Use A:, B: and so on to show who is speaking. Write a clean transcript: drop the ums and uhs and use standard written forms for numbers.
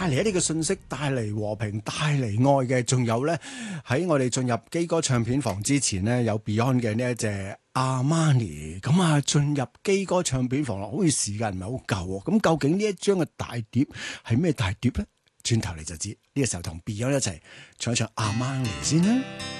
A: 嚟一啲嘅信息，帶嚟和平，帶嚟愛嘅。仲有咧，喺我哋進入基哥唱片房之前呢，有 Beyond 嘅呢一隻阿瑪尼。咁啊，進入基哥唱片房啦，好似時間唔係好夠喎。咁究竟呢一張嘅大碟係咩大碟咧？轉頭你就知。呢個時候同 Beyond 一齊唱一唱阿瑪尼先啦。